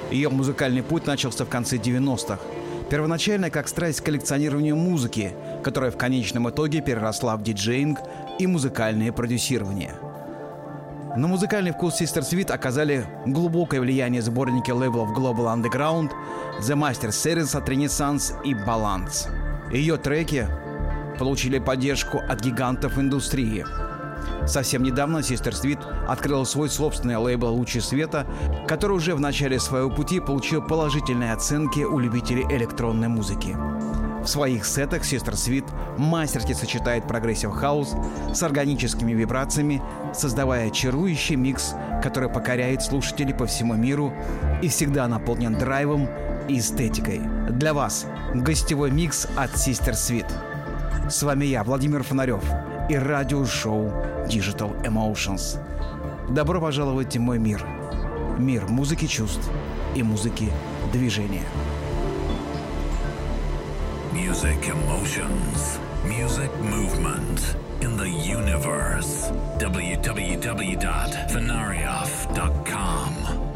Ее музыкальный путь начался в конце 90-х. Первоначально как страсть к коллекционированию музыки, которая в конечном итоге переросла в диджеинг и музыкальное продюсирование. На музыкальный вкус Sister Sweet оказали глубокое влияние сборники лейблов Global Underground, The Master Series от Renaissance и Balance. Ее треки получили поддержку от гигантов индустрии. Совсем недавно Sister Sweet открыла свой собственный лейбл «Лучи света», который уже в начале своего пути получил положительные оценки у любителей электронной музыки. В своих сетах Sister Sweet мастерски сочетает прогрессив хаус с органическими вибрациями, создавая чарующий микс, который покоряет слушателей по всему миру и всегда наполнен драйвом и эстетикой. Для вас гостевой микс от Sister Sweet. С вами я, Владимир Фонарев, и радиошоу Digital Emotions. Добро пожаловать в мой мир. Мир музыки чувств и музыки движения. Music emotions, music movement in the universe. www.fenarioff.com